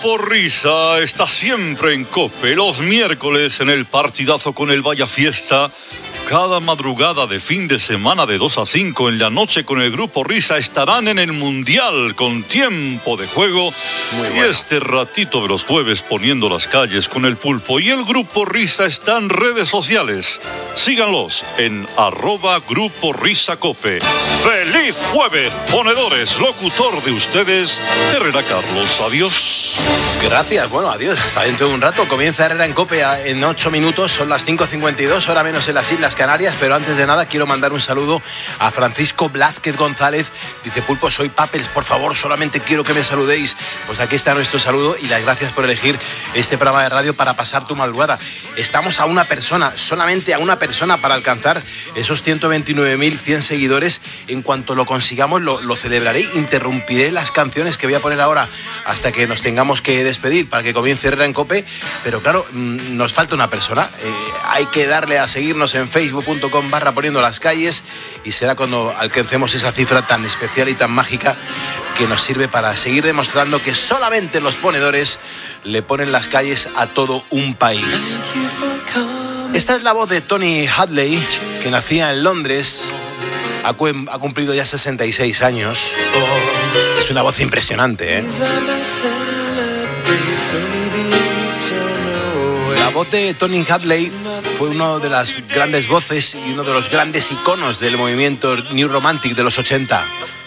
Grupo Risa está siempre en COPE, los miércoles en el partidazo con el Vaya Fiesta. Cada madrugada de fin de semana de 2 a 5 en la noche con el Grupo Risa estarán en el Mundial con tiempo de juego. Y este ratito de los jueves poniendo las calles con el Pulpo y el Grupo Risa está en redes sociales. Síganlos en @Grupo Risa Cope. ¡Feliz jueves, ponedores! Locutor de ustedes, Herrera Carlos. Adiós. Gracias, bueno, adiós. Hasta dentro de un rato. Comienza Herrera en Cope en 8 minutos. Son las 5:52, hora menos en las Islas Canarias. Pero antes de nada quiero mandar un saludo a Francisco Blázquez González. Dice: Pulpo, soy Papels, por favor, solamente quiero que me saludéis. Pues aquí está nuestro saludo y las gracias por elegir este programa de radio para pasar tu madrugada. Estamos a una persona, solamente a una persona para alcanzar esos 129.100 seguidores. En cuanto lo consigamos lo celebraré. Interrumpiré las canciones que voy a poner ahora hasta que nos tengamos que despedir para que comience Herrera en Cope. Pero claro, nos falta una persona. Hay que darle a seguirnos en facebook.com/poniendo las calles y será cuando alcancemos esa cifra tan especial y tan mágica que nos sirve para seguir demostrando que solamente los ponedores le ponen las calles a todo un país. Esta es la voz de Tony Hadley, que nacía en Londres, ha cumplido ya 66 años. Es una voz impresionante, ¿eh? La voz de Tony Hadley fue una de las grandes voces y uno de los grandes iconos del movimiento New Romantic de los 80.